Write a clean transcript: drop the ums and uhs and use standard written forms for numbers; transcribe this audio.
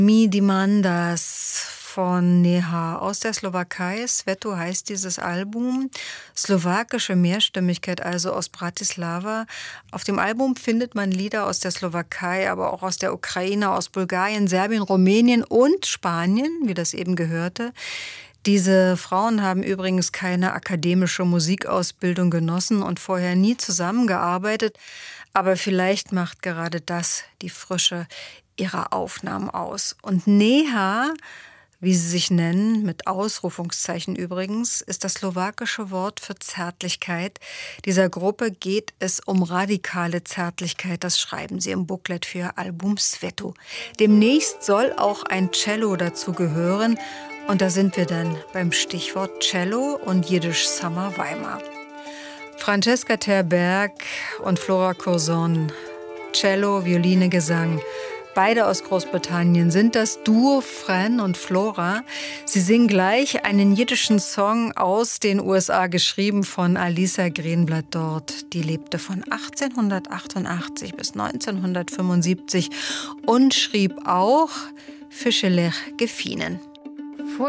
Mi Dimandas von Neha aus der Slowakei. Sveto heißt dieses Album. Slowakische Mehrstimmigkeit, also aus Bratislava. Auf dem Album findet man Lieder aus der Slowakei, aber auch aus der Ukraine, aus Bulgarien, Serbien, Rumänien und Spanien, wie das eben gehörte. Diese Frauen haben übrigens keine akademische Musikausbildung genossen und vorher nie zusammengearbeitet. Aber vielleicht macht gerade das die Frische ihrer Aufnahmen aus. Und Neha, wie sie sich nennen, mit Ausrufungszeichen übrigens, ist das slowakische Wort für Zärtlichkeit. Dieser Gruppe geht es um radikale Zärtlichkeit. Das schreiben sie im Booklet für ihr Album Sveto. Demnächst soll auch ein Cello dazu gehören. Und da sind wir dann beim Stichwort Cello und Jiddisch Summer Weimar. Francesca Terberg und Flora Curzon, Cello, Violine, Gesang. Beide aus Großbritannien sind das Duo Fran und Flora. Sie singen gleich einen jiddischen Song aus den USA, geschrieben von Alisa Greenblatt dort. Die lebte von 1888 bis 1975 und schrieb auch Fischelech Gefinen.